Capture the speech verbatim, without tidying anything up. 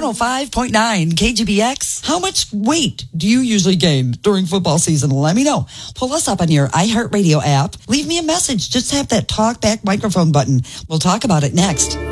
oh five point nine K G B X. How much weight do you usually gain during football season? Let me know. Pull us up on your iHeartRadio app. Leave me a message. Just tap that talk back microphone button. We'll talk about it next.